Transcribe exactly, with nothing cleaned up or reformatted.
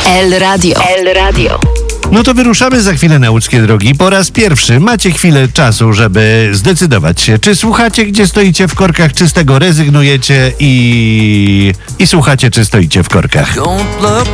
El Radio. El Radio. No to wyruszamy za chwilę na łódzkie drogi. Po raz pierwszy macie chwilę czasu, żeby zdecydować się, czy słuchacie, gdzie stoicie w korkach, czy z tego rezygnujecie i, i słuchacie, czy stoicie w korkach.